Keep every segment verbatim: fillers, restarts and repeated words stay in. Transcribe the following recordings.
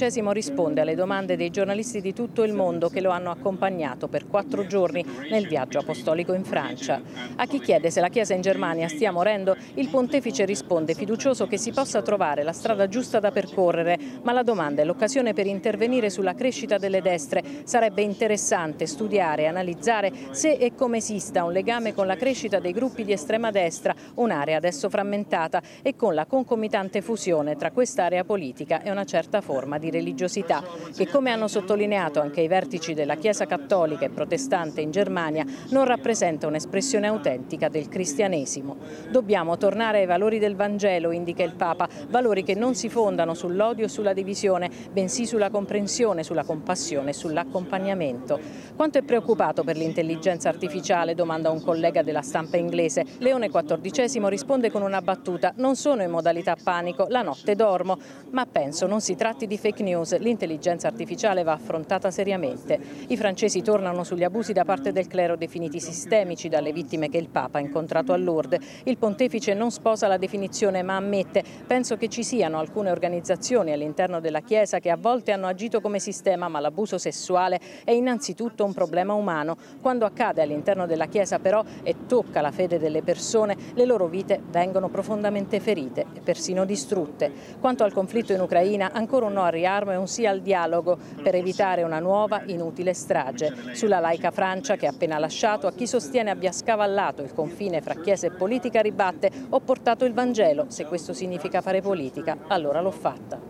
quattordicesimo risponde alle domande dei giornalisti di tutto il mondo che lo hanno accompagnato per quattro giorni nel viaggio apostolico in Francia. A chi chiede se la Chiesa in Germania stia morendo, il pontefice risponde fiducioso che si possa trovare la strada giusta da percorrere, ma la domanda è l'occasione per intervenire sulla crescita delle destre. Sarebbe interessante studiare e analizzare se e come esista un legame con la crescita dei gruppi di estrema destra, un'area adesso frammentata, e con la concomitante fusione tra quest'area politica e una certa forma di religiosità, che, come hanno sottolineato anche i vertici della Chiesa cattolica e protestante in Germania, non rappresenta un'espressione autentica del cristianesimo. Dobbiamo tornare ai valori del Vangelo, indica il Papa, valori che non si fondano sull'odio e sulla divisione, bensì sulla comprensione, sulla compassione e sull'accompagnamento. Quanto è preoccupato per l'intelligenza artificiale? Domanda un collega della stampa inglese. Leone quattordicesimo risponde con una battuta: non sono in modalità panico, la notte dormo, ma penso non si tratti di fake news, l'intelligenza artificiale va affrontata seriamente. I francesi tornano sugli abusi da parte del clero definiti sistemici dalle vittime che il Papa ha incontrato a Lourdes. Il pontefice non sposa la definizione ma ammette: penso che ci siano alcune organizzazioni all'interno della Chiesa che a volte hanno agito come sistema, ma l'abuso sessuale è innanzitutto un problema umano. Quando accade all'interno della Chiesa però e tocca la fede delle persone, le loro vite vengono profondamente ferite e persino distrutte. Quanto al conflitto in Ucraina, ancora un no al riarmo e un sì al dialogo per evitare una nuova inutile strage. Sulla laica Francia, che ha appena lasciato, a chi sostiene abbia scavallato il confine fra Chiesa e politica ribatte: ho portato il Vangelo, se questo significa fare politica, allora l'ho fatta.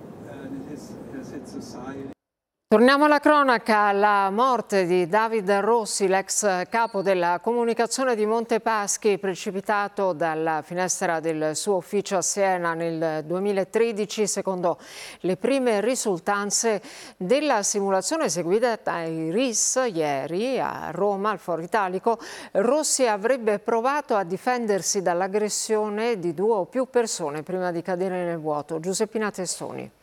Torniamo alla cronaca. La morte di David Rossi, l'ex capo della comunicazione di Montepaschi, precipitato dalla finestra del suo ufficio a Siena nel duemilatredici. Secondo le prime risultanze della simulazione eseguita dai R I S ieri a Roma, al Foro Italico, Rossi avrebbe provato a difendersi dall'aggressione di due o più persone prima di cadere nel vuoto. Giuseppina Testoni.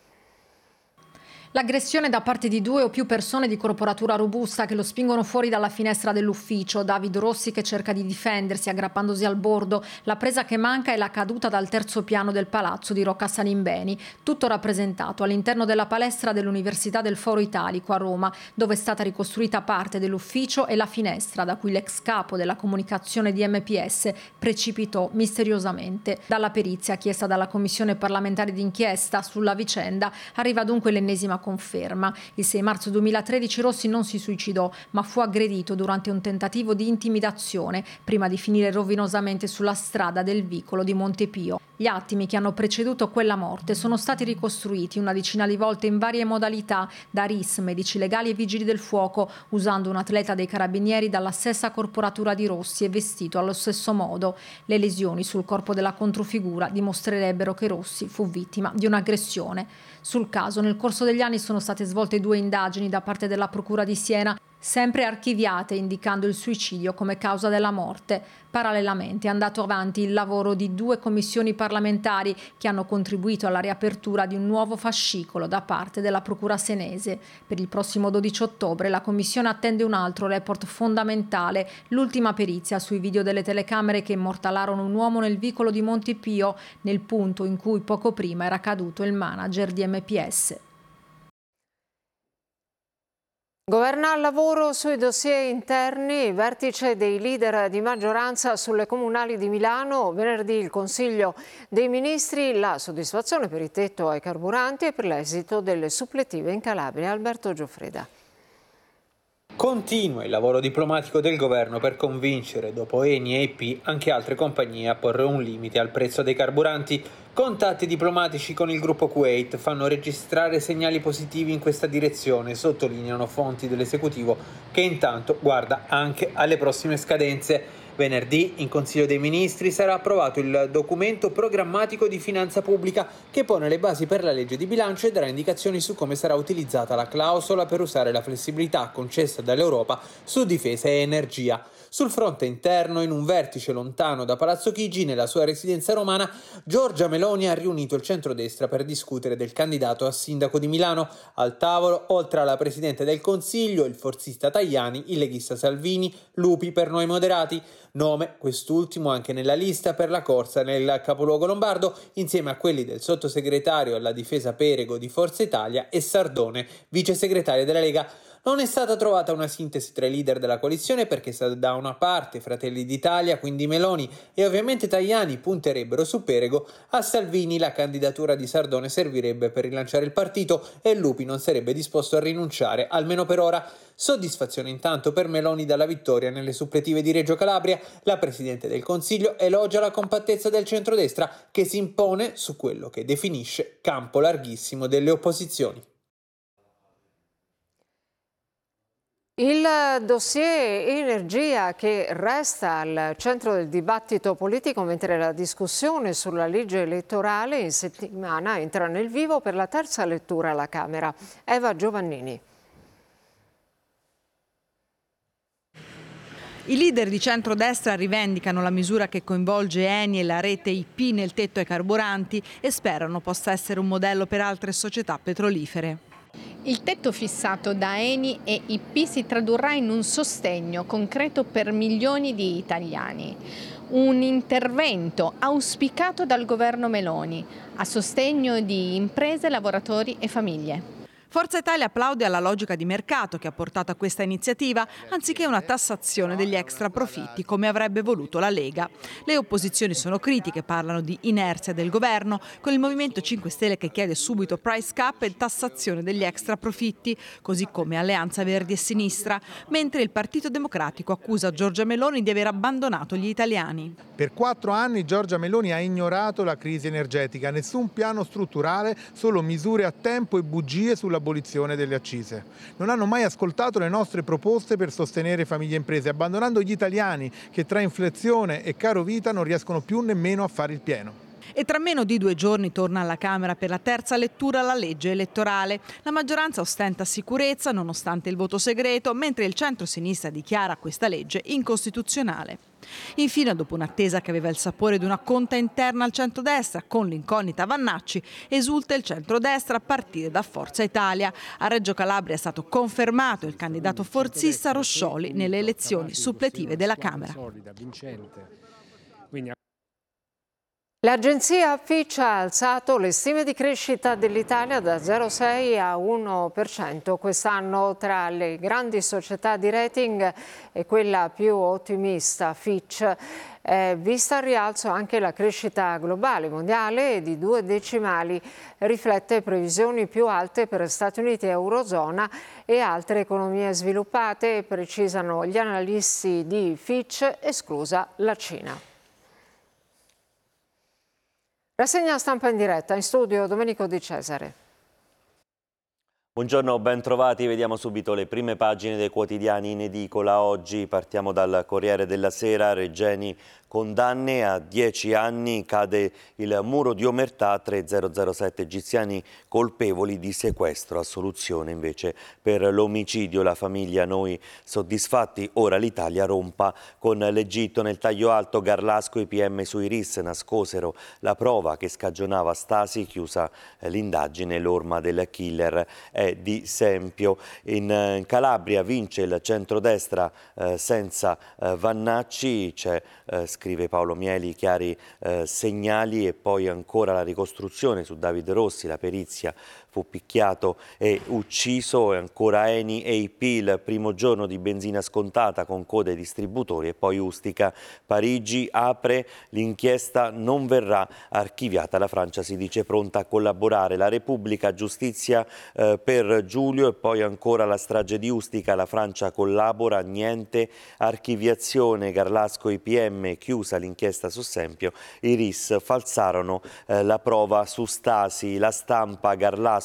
L'aggressione da parte di due o più persone di corporatura robusta che lo spingono fuori dalla finestra dell'ufficio. David Rossi che cerca di difendersi aggrappandosi al bordo. La presa che manca è la caduta dal terzo piano del palazzo di Rocca Salimbeni. Tutto rappresentato all'interno della palestra dell'Università del Foro Italico a Roma, dove è stata ricostruita parte dell'ufficio e la finestra da cui l'ex capo della comunicazione di M P S precipitò misteriosamente. Dalla perizia chiesta dalla Commissione parlamentare d'inchiesta sulla vicenda arriva dunque l'ennesima conferma. Il sei marzo duemilatredici Rossi non si suicidò, ma fu aggredito durante un tentativo di intimidazione prima di finire rovinosamente sulla strada del vicolo di Montepio. Gli attimi che hanno preceduto quella morte sono stati ricostruiti una decina di volte in varie modalità da R I S, medici legali e vigili del fuoco, usando un atleta dei carabinieri dalla stessa corporatura di Rossi e vestito allo stesso modo. Le lesioni sul corpo della controfigura dimostrerebbero che Rossi fu vittima di un'aggressione. Sul caso, nel corso degli anni sono state svolte due indagini da parte della Procura di Siena, sempre archiviate, indicando il suicidio come causa della morte. Parallelamente è andato avanti il lavoro di due commissioni parlamentari che hanno contribuito alla riapertura di un nuovo fascicolo da parte della Procura senese. Per il prossimo dodici ottobre la Commissione attende un altro report fondamentale, l'ultima perizia sui video delle telecamere che immortalarono un uomo nel vicolo di Montepio, nel punto in cui poco prima era caduto il manager di M P S. Governa al lavoro sui dossier interni, vertice dei leader di maggioranza sulle comunali di Milano. Venerdì il Consiglio dei Ministri, la soddisfazione per il tetto ai carburanti e per l'esito delle suppletive in Calabria. Alberto Gioffreda. Continua il lavoro diplomatico del governo per convincere, dopo Eni e E P, anche altre compagnie a porre un limite al prezzo dei carburanti. Contatti diplomatici con il gruppo Kuwait fanno registrare segnali positivi in questa direzione, sottolineano fonti dell'esecutivo che intanto guarda anche alle prossime scadenze. Venerdì in Consiglio dei Ministri sarà approvato il documento programmatico di finanza pubblica che pone le basi per la legge di bilancio e darà indicazioni su come sarà utilizzata la clausola per usare la flessibilità concessa dall'Europa su difesa e energia. Sul fronte interno, in un vertice lontano da Palazzo Chigi, nella sua residenza romana, Giorgia Meloni ha riunito il centrodestra per discutere del candidato a sindaco di Milano. Al tavolo, oltre alla Presidente del Consiglio, il forzista Tajani, il leghista Salvini, Lupi per Noi Moderati, nome quest'ultimo anche nella lista per la corsa nel capoluogo lombardo, insieme a quelli del sottosegretario alla difesa Perego di Forza Italia e Sardone, vice segretario della Lega. Non è stata trovata una sintesi tra i leader della coalizione perché da una parte Fratelli d'Italia, quindi Meloni, e ovviamente Tajani punterebbero su Perego, a Salvini la candidatura di Sardone servirebbe per rilanciare il partito e Lupi non sarebbe disposto a rinunciare, almeno per ora. Soddisfazione intanto per Meloni dalla vittoria nelle suppletive di Reggio Calabria. La Presidente del Consiglio elogia la compattezza del centrodestra che si impone su quello che definisce campo larghissimo delle opposizioni. Il dossier energia che resta al centro del dibattito politico mentre la discussione sulla legge elettorale in settimana entra nel vivo per la terza lettura alla Camera. Eva Giovannini. I leader di centrodestra rivendicano la misura che coinvolge Eni e la rete I P nel tetto ai carburanti e sperano possa essere un modello per altre società petrolifere. Il tetto fissato da Eni e I P si tradurrà in un sostegno concreto per milioni di italiani. Un intervento auspicato dal governo Meloni a sostegno di imprese, lavoratori e famiglie. Forza Italia applaude alla logica di mercato che ha portato a questa iniziativa, anziché una tassazione degli extra profitti come avrebbe voluto la Lega. Le opposizioni sono critiche, parlano di inerzia del governo, con il Movimento cinque Stelle che chiede subito price cap e tassazione degli extra profitti, così come Alleanza Verdi e Sinistra, mentre il Partito Democratico accusa Giorgia Meloni di aver abbandonato gli italiani. Per quattro anni Giorgia Meloni ha ignorato la crisi energetica, nessun piano strutturale, solo misure a tempo e bugie sulla abolizione delle accise. Non hanno mai ascoltato le nostre proposte per sostenere famiglie e imprese, abbandonando gli italiani che tra inflazione e caro vita non riescono più nemmeno a fare il pieno. E tra meno di due giorni torna alla Camera per la terza lettura la legge elettorale. La maggioranza ostenta sicurezza nonostante il voto segreto, mentre il centro-sinistra dichiara questa legge incostituzionale. Infine, dopo un'attesa che aveva il sapore di una conta interna al centrodestra, con l'incognita Vannacci, esulta il centrodestra a partire da Forza Italia. A Reggio Calabria è stato confermato il candidato forzista Roscioli nelle elezioni suppletive della Camera. L'agenzia Fitch ha alzato le stime di crescita dell'Italia da zero virgola sei a uno per cento quest'anno. Tra le grandi società di rating è quella più ottimista, Fitch. È vista al rialzo anche la crescita globale mondiale di due decimali, riflette previsioni più alte per Stati Uniti e Eurozona e altre economie sviluppate, precisano gli analisti di Fitch, esclusa la Cina. Rassegna stampa in diretta, in studio Domenico Di Cesare. Buongiorno, ben trovati. Vediamo subito le prime pagine dei quotidiani in edicola. Oggi partiamo dal Corriere della Sera. Regeni condanne a dieci anni, cade il muro di omertà, tre mila sette egiziani colpevoli di sequestro, assoluzione invece per l'omicidio. La famiglia, noi soddisfatti, ora l'Italia rompa con l'Egitto. Nel taglio alto Garlasco, i P M sui R I S nascosero la prova che scagionava Stasi, chiusa l'indagine, l'orma del killer è di Sempio. In Calabria vince il centrodestra eh, senza eh, Vannacci, c'è eh, scrive Paolo Mieli, chiari eh, segnali, e poi ancora la ricostruzione su David Rossi, la perizia, fu picchiato e ucciso, e ancora Eni e I P, il primo giorno di benzina scontata con code ai distributori, e poi Ustica. Parigi apre, l'inchiesta non verrà archiviata, la Francia si dice pronta a collaborare. La Repubblica, giustizia eh, per Giulio, e poi ancora la strage di Ustica, la Francia collabora, niente archiviazione. Garlasco, I P M, chiusa l'inchiesta su Sempio, i R I S falsarono eh, la prova su Stasi. La Stampa, Garlasco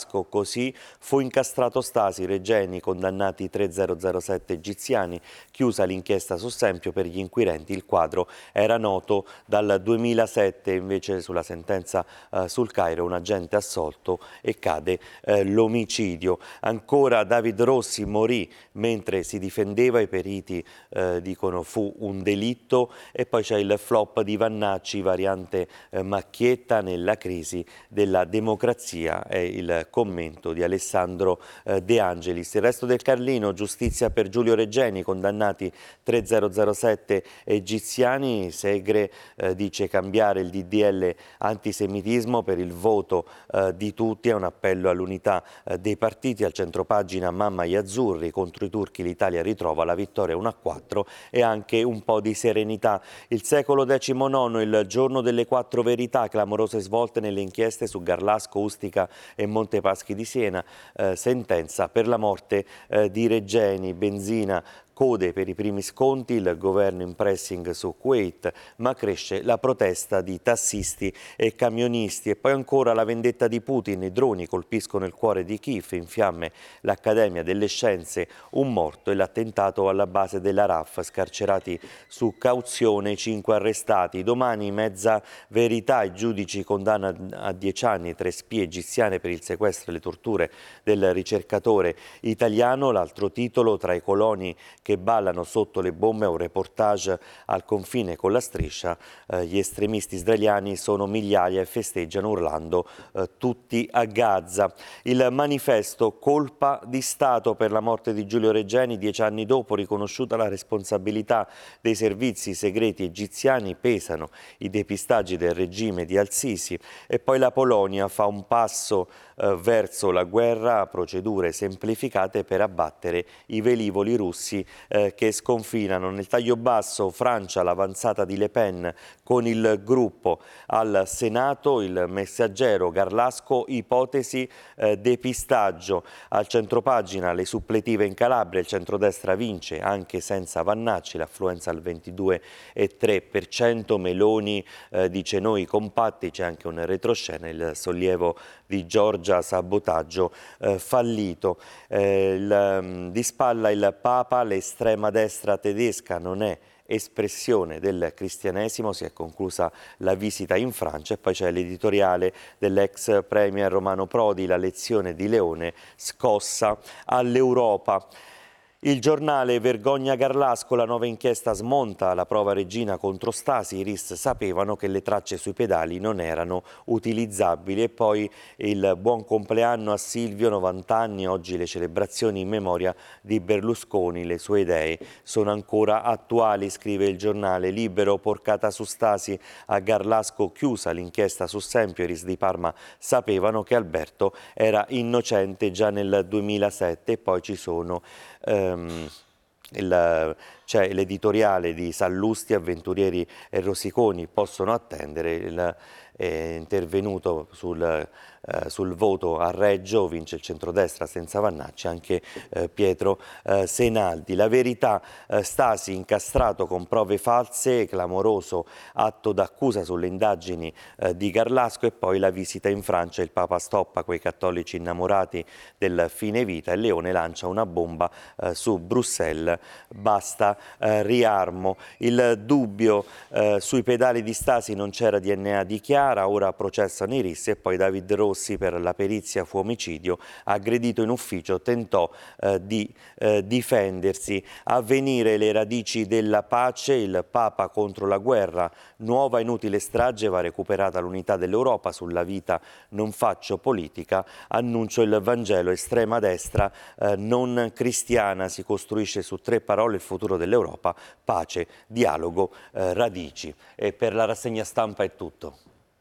Garlasco. Così fu incastrato Stasi, Regeni, condannati tre mila sette egiziani, chiusa l'inchiesta su Sempio per gli inquirenti. Il quadro era noto dal duemilasette, invece sulla sentenza eh, sul Cairo un agente assolto e cade eh, l'omicidio. Ancora David Rossi morì mentre si difendeva, i periti eh, dicono fu un delitto. E poi c'è il flop di Vannacci, variante eh, Macchietta nella crisi della democrazia, è il commento di Alessandro eh, De Angelis. Il resto del Carlino, giustizia per Giulio Regeni, condannati tre mila sette egiziani. Segre eh, dice cambiare il D D L antisemitismo per il voto eh, di tutti, è un appello all'unità eh, dei partiti. Al centropagina Mamma gli azzurri, contro i turchi l'Italia ritrova la vittoria uno a quattro e anche un po' di serenità. Il secolo diciannove, il giorno delle quattro verità, clamorose svolte nelle inchieste su Garlasco, Ustica e Montepaschi di Siena, eh, sentenza per la morte eh, di Regeni, benzina, code per i primi sconti, il governo in pressing su Kuwait, ma cresce la protesta di tassisti e camionisti. E poi ancora la vendetta di Putin, i droni colpiscono il cuore di Kiev, in fiamme l'Accademia delle Scienze, un morto e l'attentato alla base della R A F, scarcerati su cauzione cinque arrestati. Domani mezza verità, i giudici condannano a dieci anni tre spie egiziane per il sequestro e le torture del ricercatore italiano. L'altro titolo, tra i coloni che ballano sotto le bombe, un reportage al confine con la striscia. Eh, gli estremisti israeliani sono migliaia e festeggiano urlando eh, tutti a Gaza. Il manifesto, colpa di Stato per la morte di Giulio Regeni, dieci anni dopo riconosciuta la responsabilità dei servizi segreti egiziani, pesano i depistaggi del regime di Al-Sisi. E poi la Polonia fa un passo eh, verso la guerra, procedure semplificate per abbattere i velivoli russi Eh, che sconfinano. Nel taglio basso, Francia, l'avanzata di Le Pen con il gruppo al Senato. Il Messaggero, Garlasco, ipotesi eh, depistaggio. Al centropagina, le suppletive in Calabria, il centrodestra vince anche senza Vannacci, l'affluenza al ventidue virgola tre per cento. Meloni eh, dice noi compatti, c'è anche un retroscena, il sollievo di Giorgia, sabotaggio eh, fallito. Eh, il, di spalla il Papa, l'estrema destra tedesca non è espressione del cristianesimo. Si è conclusa la visita in Francia e poi c'è l'editoriale dell'ex premier Romano Prodi, la lezione di Leone scossa all'Europa. Il Giornale, vergogna Garlasco, la nuova inchiesta smonta la prova regina contro Stasi, i R I S sapevano che le tracce sui pedali non erano utilizzabili. E poi il buon compleanno a Silvio, novanta anni, oggi le celebrazioni in memoria di Berlusconi, le sue idee sono ancora attuali, scrive il Giornale. Libero, porcata su Stasi, a Garlasco chiusa l'inchiesta su Sempio, i R I S di Parma sapevano che Alberto era innocente già nel duemilasette. E poi ci sono Um, c'è l'editoriale di Sallusti, Avventurieri e Rosiconi possono attendere. Il, è intervenuto sul, eh, sul voto a Reggio, vince il centrodestra senza Vannacci, anche eh, Pietro eh, Senaldi. La Verità, eh, Stasi incastrato con prove false, clamoroso atto d'accusa sulle indagini eh, di Garlasco. E poi la visita in Francia, il Papa stoppa quei cattolici innamorati del fine vita e Leone lancia una bomba eh, su Bruxelles, basta eh, riarmo. Il dubbio eh, sui pedali di Stasi, non c'era D N A di Chiara, ora processano i R I S. E poi David Rossi per la perizia fu omicidio, aggredito in ufficio, tentò eh, di eh, difendersi. Avvenire, le radici della pace, il Papa contro la guerra, nuova inutile strage, va recuperata l'unità dell'Europa, sulla vita non faccio politica, annuncio il Vangelo, estrema destra eh, non cristiana, si costruisce su tre parole il futuro dell'Europa, pace, dialogo, eh, radici. E per la rassegna stampa è tutto.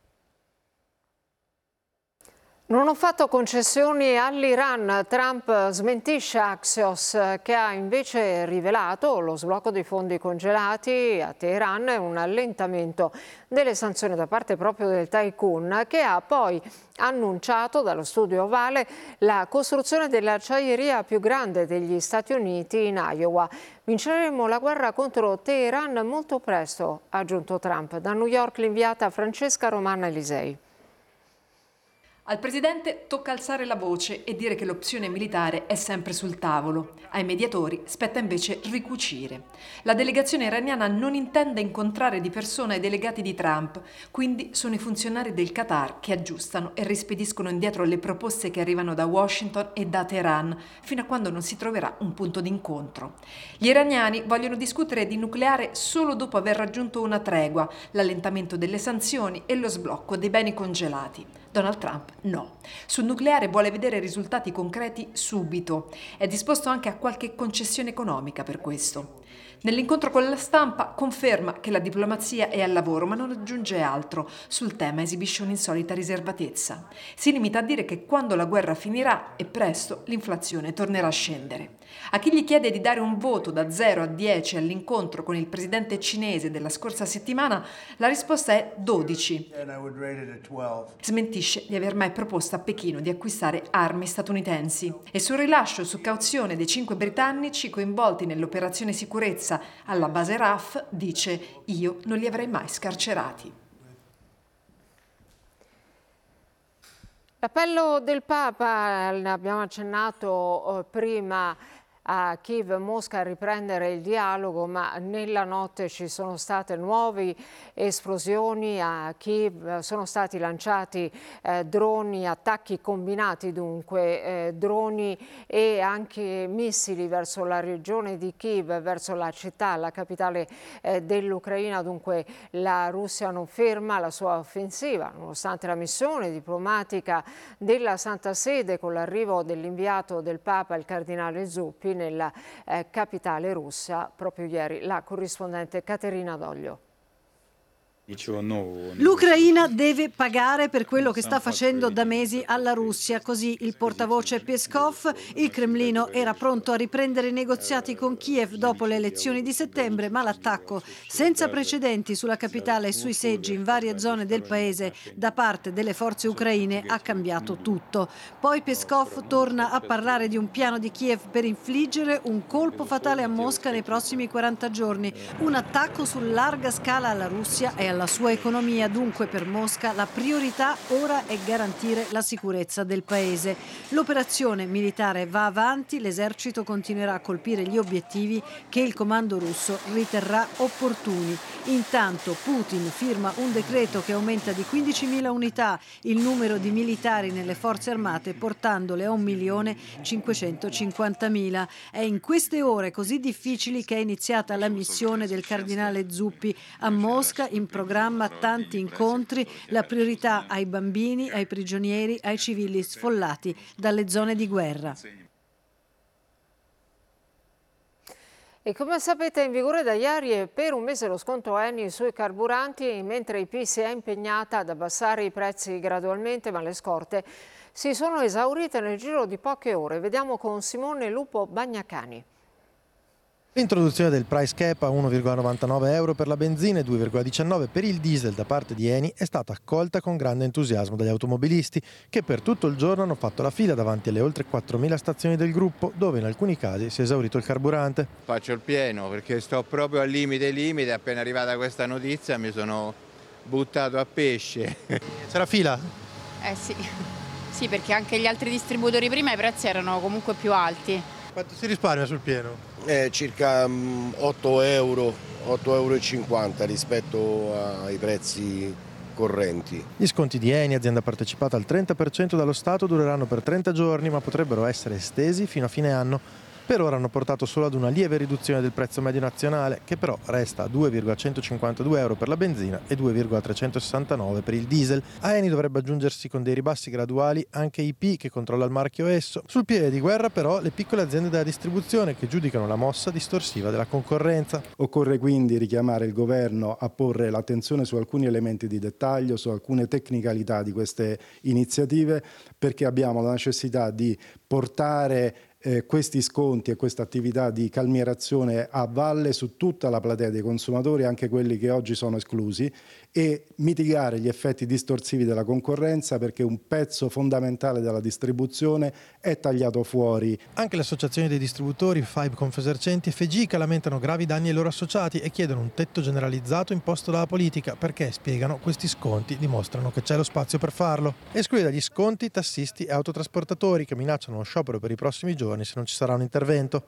Non ho fatto concessioni all'Iran. Trump smentisce Axios, che ha invece rivelato lo sblocco dei fondi congelati a Teheran e un allentamento delle sanzioni da parte proprio del tycoon, che ha poi annunciato dallo studio ovale la costruzione dell'acciaieria più grande degli Stati Uniti in Iowa. Vinceremo la guerra contro Teheran molto presto, ha aggiunto Trump. Da New York l'inviata Francesca Romana Elisei. Al presidente tocca alzare la voce e dire che l'opzione militare è sempre sul tavolo. Ai mediatori spetta invece ricucire. La delegazione iraniana non intende incontrare di persona i delegati di Trump, quindi sono i funzionari del Qatar che aggiustano e rispediscono indietro le proposte che arrivano da Washington e da Teheran, fino a quando non si troverà un punto d'incontro. Gli iraniani vogliono discutere di nucleare solo dopo aver raggiunto una tregua, l'allentamento delle sanzioni e lo sblocco dei beni congelati. Donald Trump no. Sul nucleare vuole vedere risultati concreti subito. È disposto anche a qualche concessione economica per questo. Nell'incontro con la stampa conferma che la diplomazia è al lavoro, ma non aggiunge altro. Sul tema esibisce un'insolita riservatezza. Si limita a dire che quando la guerra finirà, e presto, l'inflazione tornerà a scendere. A chi gli chiede di dare un voto da zero a dieci all'incontro con il presidente cinese della scorsa settimana, la risposta è dodici. Smentisce di aver mai proposto a Pechino di acquistare armi statunitensi. E sul rilascio su cauzione dei cinque britannici coinvolti nell'operazione sicurezza alla base R A F dice: io non li avrei mai scarcerati. L'appello del Papa, ne abbiamo accennato eh, prima, a Kiev, Mosca, a riprendere il dialogo, ma nella notte ci sono state nuove esplosioni a Kiev, sono stati lanciati eh, droni, attacchi combinati dunque, eh, droni e anche missili verso la regione di Kiev, verso la città, la capitale eh, dell'Ucraina. Dunque la Russia non ferma la sua offensiva, nonostante la missione diplomatica della Santa Sede con l'arrivo dell'inviato del Papa, il cardinale Zuppi, nella eh, capitale russa proprio ieri. La corrispondente Caterina Doglio. L'Ucraina deve pagare per quello che sta facendo da mesi alla Russia, così il portavoce Peskov. Il Cremlino era pronto a riprendere i negoziati con Kiev dopo le elezioni di settembre, ma l'attacco senza precedenti sulla capitale e sui seggi in varie zone del paese da parte delle forze ucraine ha cambiato tutto. Poi Peskov torna a parlare di un piano di Kiev per infliggere un colpo fatale a Mosca nei prossimi quaranta giorni, un attacco su larga scala alla Russia e alla sua economia. Dunque per Mosca la priorità ora è garantire la sicurezza del paese. L'operazione militare va avanti, l'esercito continuerà a colpire gli obiettivi che il comando russo riterrà opportuni. Intanto Putin firma un decreto che aumenta di quindicimila unità il numero di militari nelle forze armate, portandole a un milione cinquecentocinquantamila. È in queste ore così difficili che è iniziata la missione del cardinale Zuppi a Mosca, in programma tanti incontri, la priorità ai bambini, ai prigionieri, ai civili sfollati dalle zone di guerra. E come sapete è in vigore da ieri e per un mese lo sconto Eni sui carburanti, mentre I P si è impegnata ad abbassare i prezzi gradualmente, ma le scorte si sono esaurite nel giro di poche ore. Vediamo con Simone Lupo Bagnacani. L'introduzione del price cap a uno virgola novantanove euro per la benzina e due virgola diciannove per il diesel da parte di Eni è stata accolta con grande entusiasmo dagli automobilisti che per tutto il giorno hanno fatto la fila davanti alle oltre quattromila stazioni del gruppo, dove in alcuni casi si è esaurito il carburante. Faccio il pieno perché sto proprio al limite limite, appena arrivata questa notizia mi sono buttato a pesce. C'era fila? Eh sì, sì, perché anche gli altri distributori prima i prezzi erano comunque più alti. Quanto si risparmia sul pieno? Eh, circa um, otto euro, otto euro e cinquanta rispetto ai prezzi correnti. Gli sconti di Eni, azienda partecipata al trenta per cento dallo Stato, dureranno per trenta giorni, ma potrebbero essere estesi fino a fine anno. Per ora hanno portato solo ad una lieve riduzione del prezzo medio nazionale, che però resta a due virgola centocinquantadue euro per la benzina e due virgola trecentosessantanove per il diesel. A Eni dovrebbe aggiungersi con dei ribassi graduali anche I P, che controlla il marchio Esso. Sul piede di guerra però le piccole aziende della distribuzione, che giudicano la mossa distorsiva della concorrenza. Occorre quindi richiamare il governo a porre l'attenzione su alcuni elementi di dettaglio, su alcune tecnicalità di queste iniziative, perché abbiamo la necessità di portare eh, questi sconti e questa attività di calmierazione a valle su tutta la platea dei consumatori, anche quelli che oggi sono esclusi, e mitigare gli effetti distorsivi della concorrenza, perché un pezzo fondamentale della distribuzione è tagliato fuori. Anche le associazioni dei distributori, Fibe, Confesercenti e Fegica lamentano gravi danni ai loro associati e chiedono un tetto generalizzato imposto dalla politica, perché, spiegano, questi sconti dimostrano che c'è lo spazio per farlo. Esclude dagli sconti tassisti e autotrasportatori, che minacciano uno sciopero per i prossimi giorni se non ci sarà un intervento.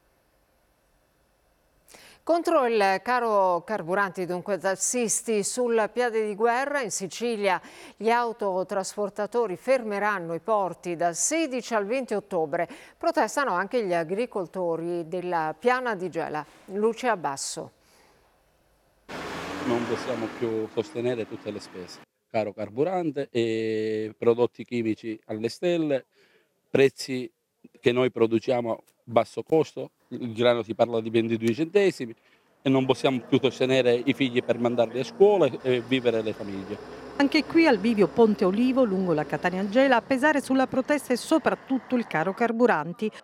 Contro il caro carburanti, dunque tassisti sul piede di guerra, in Sicilia gli autotrasportatori fermeranno i porti dal sedici al venti ottobre. Protestano anche gli agricoltori della Piana di Gela. Lucia Basso. Non possiamo più sostenere tutte le spese. Caro carburante e prodotti chimici alle stelle, prezzi che noi produciamo a basso costo, il grano si parla di ventidue centesimi e non possiamo più sostenere i figli per mandarli a scuola e vivere le famiglie. Anche qui al bivio Ponte Olivo, lungo la Catania Gela, a pesare sulla protesta è soprattutto il caro carburanti.